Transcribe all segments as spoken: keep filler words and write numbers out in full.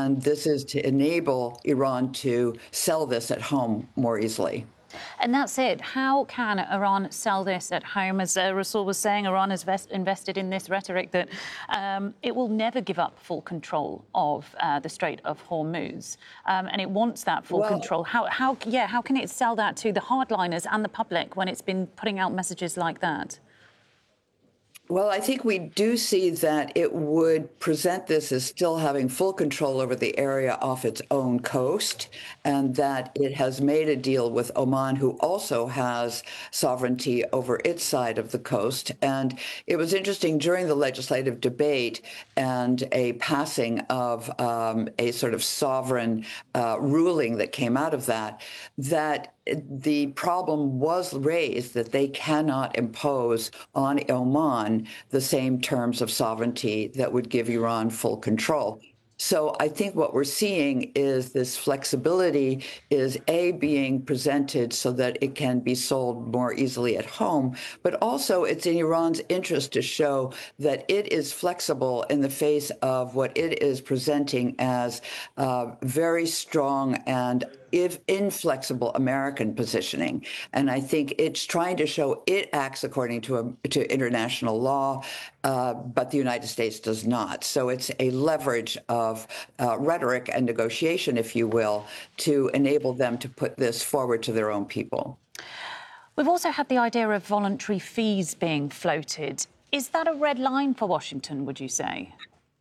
and this is to enable Iran to sell this at home more easily. And that's it. How can Iran sell this at home? As uh, Rasool was saying, Iran has vest- invested in this rhetoric that um, it will never give up full control of uh, the Strait of Hormuz, um, and it wants that full well, control. How, how, yeah, how can it sell that to the hardliners and the public when it's been putting out messages like that? Well, I think we do see that it would present this as still having full control over the area off its own coast, and that it has made a deal with Oman, who also has sovereignty over its side of the coast. And it was interesting during the legislative debate and a passing of um, a sort of sovereign uh, ruling that came out of that, that the problem was raised that they cannot impose on Oman the same terms of sovereignty that would give Iran full control. So I think what we're seeing is this flexibility is A, being presented so that it can be sold more easily at home, but also it's in Iran's interest to show that it is flexible in the face of what it is presenting as uh, very strong and if inflexible American positioning. And I think it's trying to show it acts according to a, to international law, uh, but the United States does not. So it's a leverage of uh, rhetoric and negotiation, if you will, to enable them to put this forward to their own people. We've also had the idea of voluntary fees being floated. Is that a red line for Washington, would you say?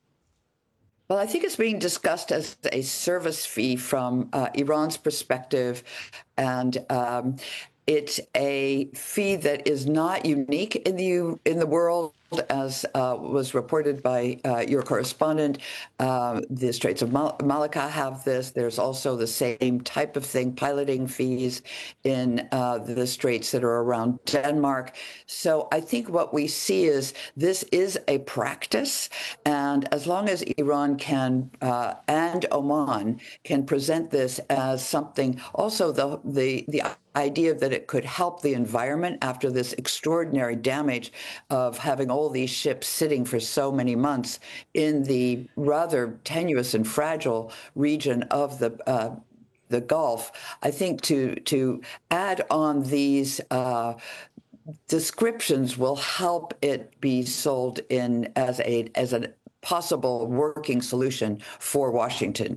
Well, I think it's being discussed as a service fee from uh, Iran's perspective, and um, it's a fee that is not unique in the in the world, as uh, was reported by uh, your correspondent. Uh, the Straits of Mal- Malacca have this. There's also the same type of thing, piloting fees in uh, the straits that are around Denmark. So I think what we see is this is a practice, and as long as Iran can uh, and Oman can present this as something, also the the the idea that it could help the environment after this extraordinary damage of having all these ships sitting for so many months in the rather tenuous and fragile region of the uh, the Gulf. I think to to add on these uh, descriptions will help it be sold in as a as a possible working solution for Washington.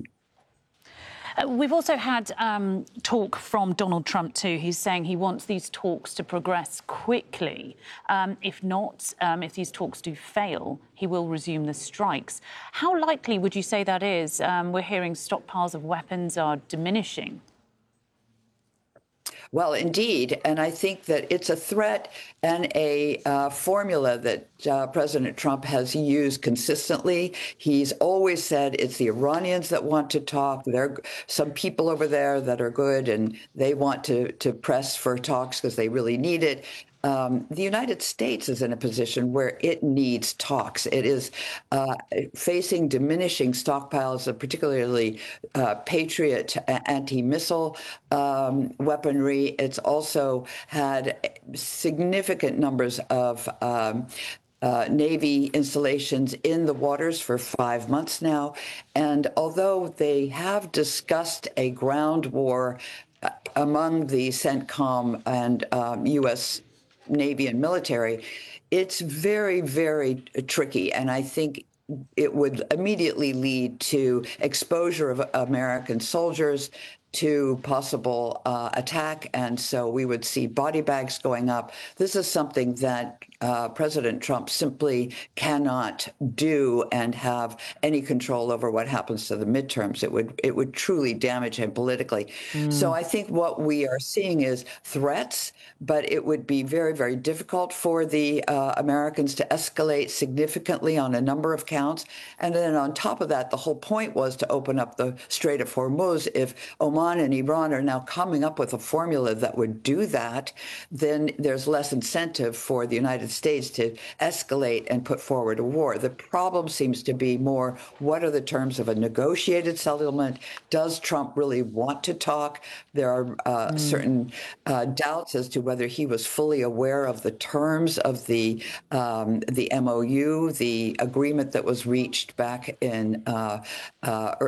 Uh, we've also had um, talk from Donald Trump, too. He's saying he wants these talks to progress quickly. Um, if not, um, if these talks do fail, he will resume the strikes. How likely would you say that is? Um, we're hearing stockpiles of weapons are diminishing. Well, indeed. And I think that it's a threat and a uh, formula that uh, President Trump has used consistently. He's always said it's the Iranians that want to talk. There are some people over there that are good and they want to, to press for talks because they really need it. Um, the United States is in a position where it needs talks. It is uh, facing diminishing stockpiles of particularly uh, Patriot anti-missile um, weaponry. It's also had significant numbers of um, Uh, Navy installations in the waters for five months now. And although they have discussed a ground war uh, among the CENTCOM and um, U S Navy and military, it's very, very tricky. And I think it would immediately lead to exposure of American soldiers to possible uh, attack. And so we would see body bags going up. This is something that uh, President Trump simply cannot do and have any control over what happens to the midterms. It would it would truly damage him politically. Mm. So I think what we are seeing is threats, but it would be very, very difficult for the uh, Americans to escalate significantly on a number of counts. And then on top of that, the whole point was to open up the Strait of Hormuz. If Oman and Iran are now coming up with a formula that would do that, then there's less incentive for the United States to escalate and put forward a war. The problem seems to be more, what are the terms of a negotiated settlement? Does Trump really want to talk? There are uh, mm. certain uh, doubts as to whether he was fully aware of the terms of the um, the M O U, the agreement that was reached back in uh, uh,